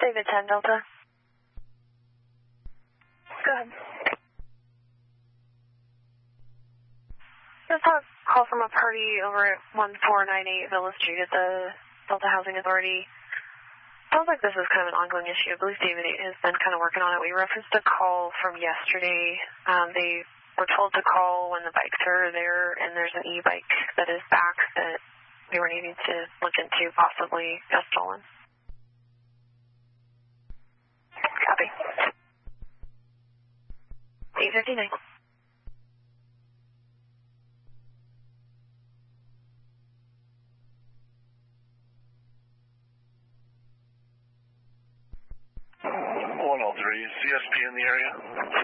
David 10 Delta. Go ahead. Just had a call from a party over at 1498 Villa Street at the Delta Housing Authority. Sounds like this is kind of an ongoing issue. I believe David has been kind of working on it. We referenced a call from yesterday. They were told to call when the bikes are there, and there's an e-bike that is back that we were needing to look into possibly got stolen. Copy. 859. CSP in the area?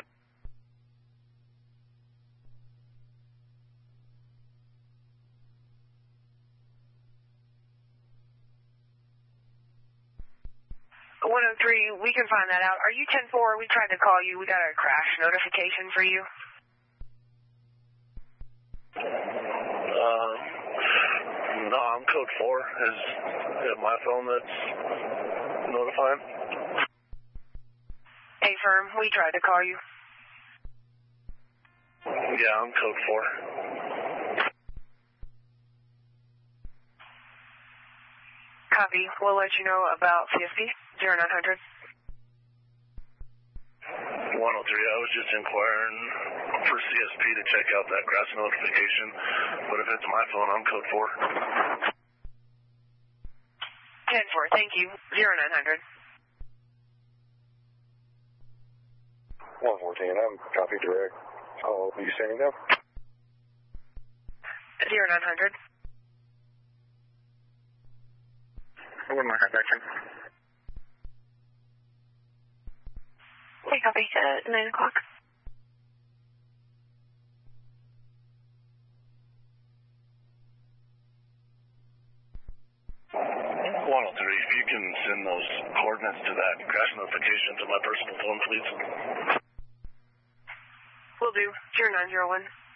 We can find that out. Are you 10-4? We tried to call you. We got a crash notification for you. No, I'm code 4. Is it my phone that's notifying? Hey, firm, we tried to call you. Yeah, I'm code 4. Copy. We'll let you know about CSP 0900. 103, I was just inquiring for CSP to check out that crash notification, but if it's my phone, I'm code 4. 10-4, thank you. 0900. 114, I'm copy direct. I'll be sending them. 0900. What am I connection? Okay, copy. 9 o'clock. 103, if you can send those coordinates to that crash notification to my personal phone, please. Will do. 0901.